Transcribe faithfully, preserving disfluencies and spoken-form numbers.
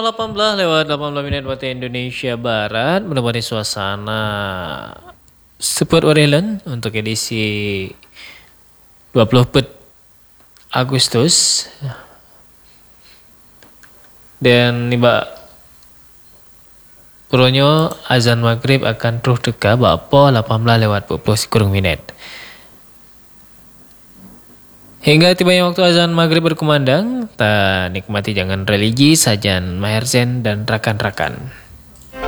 delapan belas lewat delapan belas menit waktu Indonesia Barat menemani suasana Sport Orelen untuk edisi dua puluh empat Agustus. Dan niba Puronyo azan maghrib akan terus teka bapa delapan belas lewat dua puluh sekurang minit. Hingga tibanya waktu azan maghrib berkumandang, tak nikmati jangan religi, sajan Maher Zain dan rakan-rakan.